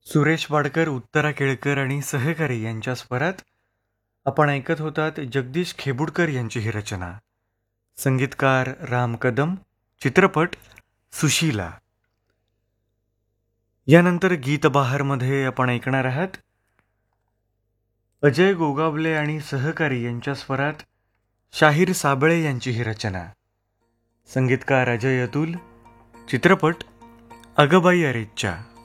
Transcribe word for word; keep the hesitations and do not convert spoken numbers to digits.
सुरेश वाडकर, उत्तरा केळकर आणि सहकारी यांच्या स्वरात आपण ऐकत होतात जगदीश खेबुडकर यांची ही रचना. संगीतकार राम कदम, चित्रपट सुशीला. यानंतर गीत बहारमध्ये आपण ऐकणार आहात अजय गोगावले आणि सहकारी यांच्या स्वरात शाहीर साबळे यांची ही रचना. संगीतकार अजय अतुल, चित्रपट अगबाई अरेच्चा.